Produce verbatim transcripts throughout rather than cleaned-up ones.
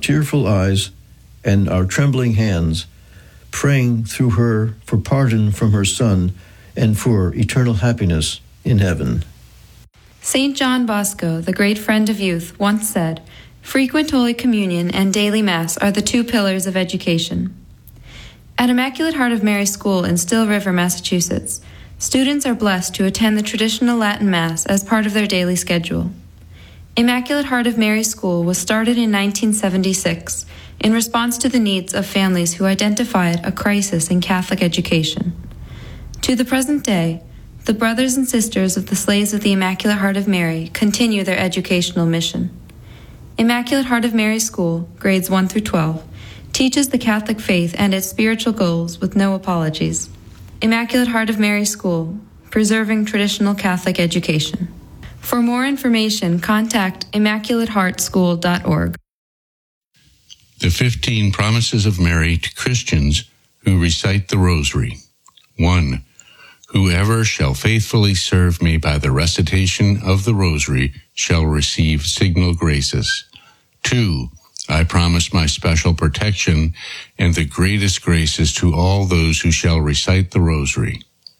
tearful eyes and our trembling hands, praying through her for pardon from her Son and for eternal happiness in heaven. Saint John Bosco, the great friend of youth, once said, "Frequent Holy Communion and daily Mass are the two pillars of education." At Immaculate Heart of Mary School in Still River, Massachusetts, students are blessed to attend the traditional Latin Mass as part of their daily schedule. Immaculate Heart of Mary School was started in nineteen seventy-six in response to the needs of families who identified a crisis in Catholic education. To the present day, the brothers and sisters of the Slaves of the Immaculate Heart of Mary continue their educational mission. Immaculate Heart of Mary School, grades one through twelve, teaches the Catholic faith and its spiritual goals with no apologies. Immaculate Heart of Mary School, preserving traditional Catholic education. For more information, contact immaculate heart school dot org. The fifteen Promises of Mary to Christians who recite the Rosary. One. Whoever shall faithfully serve me by the recitation of the Rosary shall receive signal graces. Two. I promise my special protection and the greatest graces to all those who shall recite the Rosary.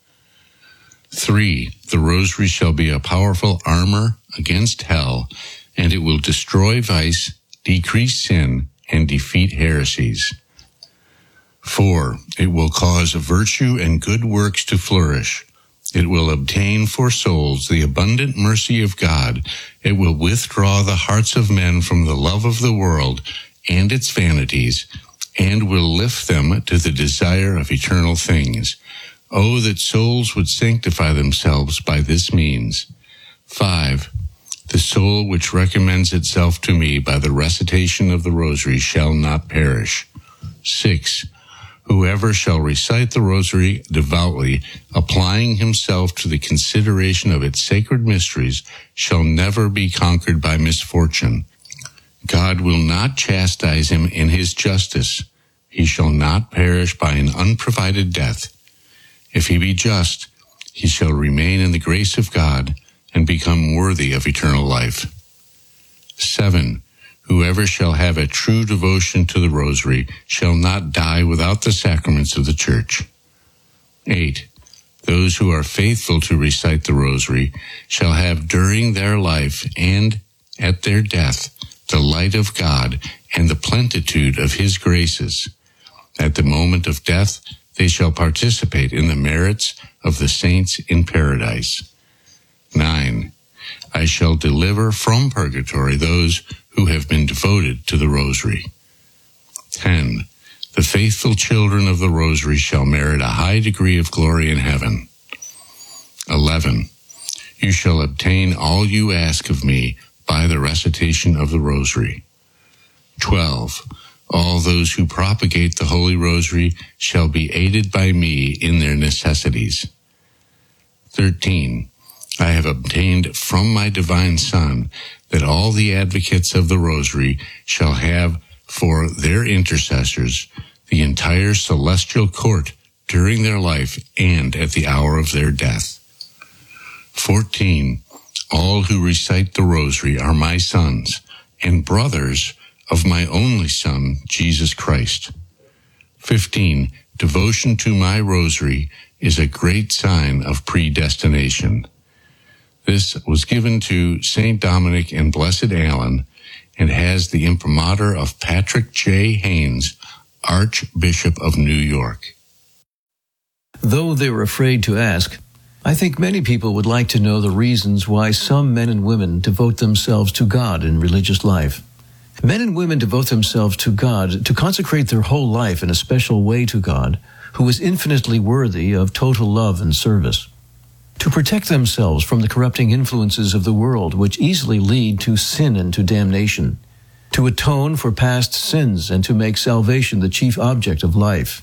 Three, the Rosary shall be a powerful armor against hell, and it will destroy vice, decrease sin, and defeat heresies. Four, it will cause virtue and good works to flourish. It will obtain for souls the abundant mercy of God. It will withdraw the hearts of men from the love of the world and its vanities, and will lift them to the desire of eternal things. Oh, that souls would sanctify themselves by this means. Five, the soul which recommends itself to me by the recitation of the Rosary shall not perish. Six, whoever shall recite the Rosary devoutly, applying himself to the consideration of its sacred mysteries, shall never be conquered by misfortune. God will not chastise him in his justice. He shall not perish by an unprovided death. If he be just, he shall remain in the grace of God and become worthy of eternal life. Seven, whoever shall have a true devotion to the Rosary shall not die without the sacraments of the Church. Eight, those who are faithful to recite the Rosary shall have during their life and at their death the light of God and the plenitude of his graces. At the moment of death, they shall participate in the merits of the saints in paradise. Nine, I shall deliver from purgatory those who have been devoted to the Rosary. Ten, the faithful children of the Rosary shall merit a high degree of glory in heaven. Eleven, you shall obtain all you ask of me by the recitation of the Rosary. Twelve, all those who propagate the Holy Rosary shall be aided by me in their necessities. Thirteen, I have obtained from my divine Son that all the advocates of the Rosary shall have for their intercessors the entire celestial court during their life and at the hour of their death. Fourteen, all who recite the Rosary are my sons and brothers of my only Son, Jesus Christ. Fifteen, devotion to my Rosary is a great sign of predestination. This was given to Saint Dominic and Blessed Allen and has the imprimatur of Patrick J. Haynes, Archbishop of New York. Though they were afraid to ask, I think many people would like to know the reasons why some men and women devote themselves to God in religious life. Men and women devote themselves to God to consecrate their whole life in a special way to God, who is infinitely worthy of total love and service. To protect themselves from the corrupting influences of the world which easily lead to sin and to damnation. To atone for past sins and to make salvation the chief object of life.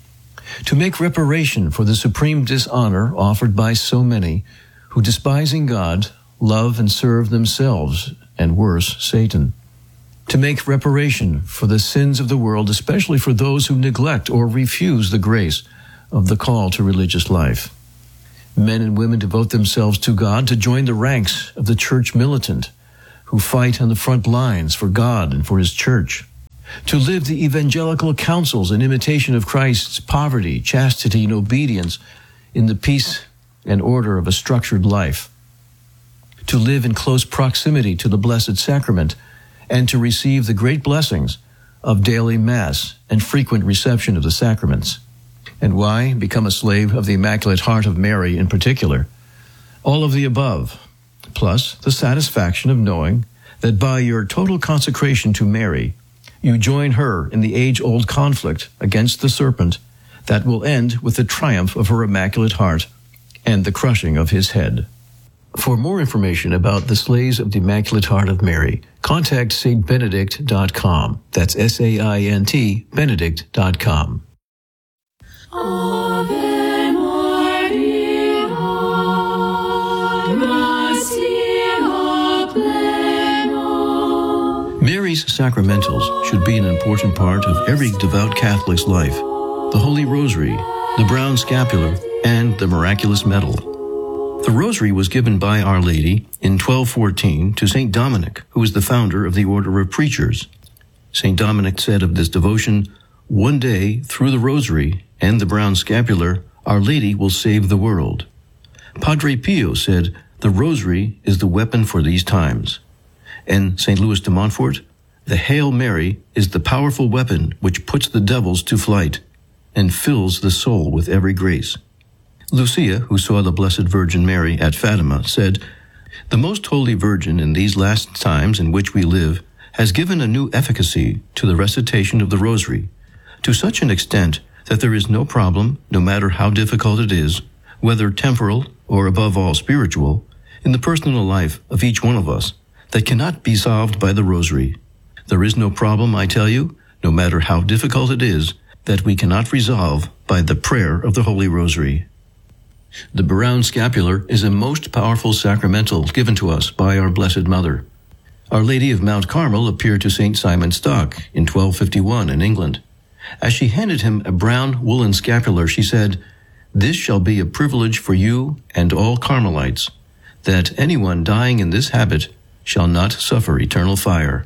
To make reparation for the supreme dishonor offered by so many who, despising God, love and serve themselves, and worse, Satan. To make reparation for the sins of the world, especially for those who neglect or refuse the grace of the call to religious life. Men and women devote themselves to God to join the ranks of the church militant who fight on the front lines for God and for his church. to live the evangelical counsels in imitation of Christ's poverty, chastity, and obedience in the peace and order of a structured life, to live in close proximity to the Blessed Sacrament, and to receive the great blessings of daily Mass and frequent reception of the sacraments. And why become a slave of the Immaculate Heart of Mary in particular? All of the above, plus the satisfaction of knowing that by your total consecration to Mary, you join her in the age-old conflict against the serpent that will end with the triumph of her Immaculate Heart and the crushing of his head. For more information about the Slaves of the Immaculate Heart of Mary, contact Saint Benedict dot com. That's S A I N T, Benedict dot com. Ave Maria, gratia plena. Mary's sacramentals should be an important part of every devout Catholic's life. The Holy Rosary, the brown scapular, and the miraculous medal. The Rosary was given by Our Lady in twelve fourteen to Saint Dominic, who was the founder of the Order of Preachers. Saint Dominic said of this devotion, "One day, through the Rosary and the brown scapular, Our Lady will save the world." Padre Pio said, "The Rosary is the weapon for these times." And Saint Louis de Montfort, "The Hail Mary is the powerful weapon which puts the devils to flight and fills the soul with every grace." Lucia, who saw the Blessed Virgin Mary at Fatima, said, "The Most Holy Virgin in these last times in which we live has given a new efficacy to the recitation of the Rosary, to such an extent that there is no problem, no matter how difficult it is, whether temporal or above all spiritual, in the personal life of each one of us, that cannot be solved by the Rosary. There is no problem, I tell you, no matter how difficult it is, that we cannot resolve by the prayer of the Holy Rosary." The brown scapular is a most powerful sacramental given to us by our Blessed Mother. Our Lady of Mount Carmel appeared to Saint Simon Stock in twelve fifty-one in England. As she handed him a brown woolen scapular, she said, "This shall be a privilege for you and all Carmelites, that anyone dying in this habit shall not suffer eternal fire."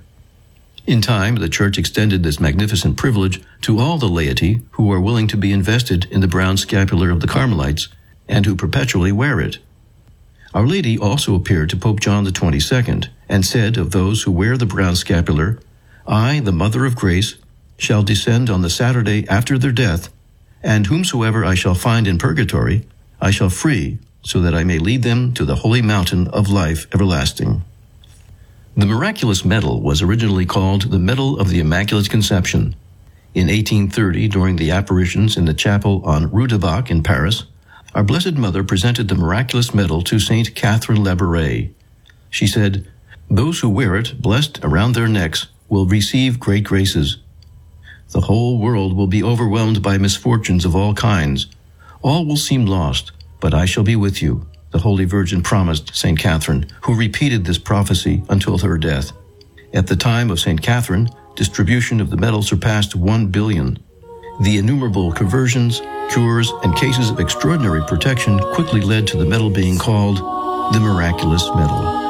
In time, the Church extended this magnificent privilege to all the laity who are willing to be invested in the brown scapular of the Carmelites and who perpetually wear it. Our Lady also appeared to Pope John the twenty-second and said of those who wear the brown scapular, "I, the Mother of Grace, shall descend on the Saturday after their death, and whomsoever I shall find in purgatory, I shall free, so that I may lead them to the holy mountain of life everlasting." The miraculous medal was originally called the Medal of the Immaculate Conception. In eighteen thirty, during the apparitions in the chapel on Rue de Bac in Paris, our Blessed Mother presented the miraculous medal to Saint Catherine Labouré. She said, "Those who wear it, blessed around their necks, will receive great graces. The whole world will be overwhelmed by misfortunes of all kinds. All will seem lost, but I shall be with you," the Holy Virgin promised Saint Catherine, who repeated this prophecy until her death. At the time of Saint Catherine, distribution of the medal surpassed one billion. The innumerable conversions, cures, and cases of extraordinary protection quickly led to the medal being called the Miraculous Medal.